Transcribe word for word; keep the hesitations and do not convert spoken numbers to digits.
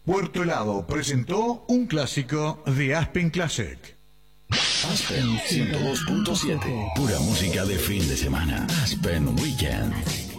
Puerto Helado presentó un clásico de Aspen Classic. Aspen ciento dos punto siete. Pura música de fin de semana. Aspen Weekend.